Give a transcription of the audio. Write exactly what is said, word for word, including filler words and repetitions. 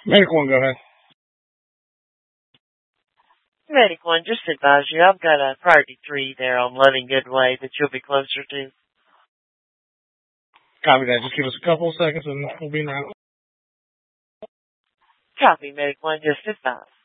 Medic one, go ahead. Medic one, just advise you, I've got a priority three there on Loving Good Way that you'll be closer to. Copy that. Just give us a couple of seconds and we'll be in route. Copy, Medic one, just advise.